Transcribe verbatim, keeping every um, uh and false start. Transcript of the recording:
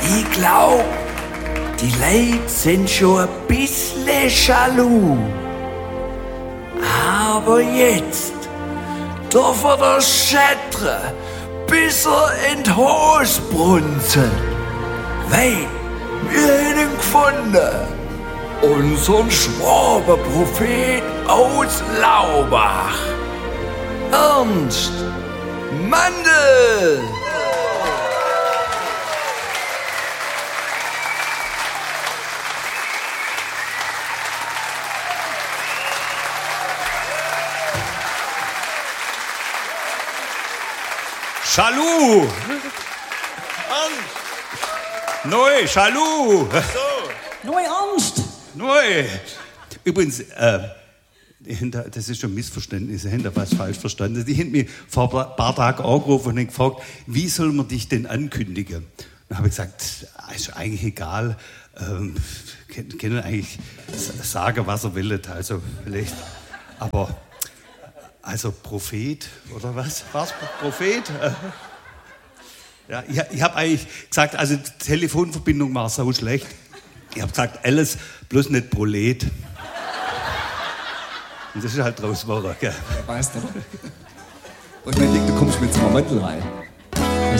Ich glaub, die Leute sind schon ein bisschen jaloux. Aber jetzt darf er das schättere, bis er in die Hose brunzelt. Weil wir haben ihn gefunden. Unseren Schwabenprophet aus Laubach. Ernst Mandl. Schalou! Neu, Schalou! So. Neu Ernst! Neu! Übrigens, äh, das ist schon ein Missverständnis, Sie haben da was falsch verstanden. Die haben mich vor ein paar Tagen angerufen und haben gefragt, wie soll man dich denn ankündigen? Dann habe ich gesagt, ist eigentlich egal, ähm, können eigentlich sagen, was er will, also vielleicht, aber... Also Prophet, oder was? War's Prophet? Ja, ich, ich habe eigentlich gesagt, also die Telefonverbindung war so schlecht. Ich habe gesagt, alles, bloß nicht Prolet. Und das ist halt draus geworden, gell? Weißt du. Und ich meine, du kommst mit so einem Mantel rein.